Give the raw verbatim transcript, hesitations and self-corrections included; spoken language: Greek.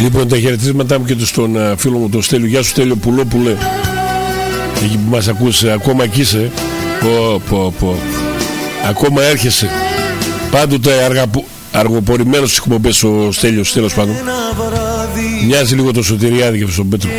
Λοιπόν, τα χαιρετίσματά μου και στον uh, φίλο μου τον Στέλιο. Γεια σου Στέλιο Πουλόπουλε, εκεί που μας ακούσε. Ακόμα εκεί είσαι. Πω, πω, πω. Ακόμα έρχεσαι. Πάντοτε αργα, αργοπορημένος στις εκπομπές ο Στέλιος, τέλος πάντων. Μοιάζει λίγο το Σωτηριάδη και στον Πέτρο.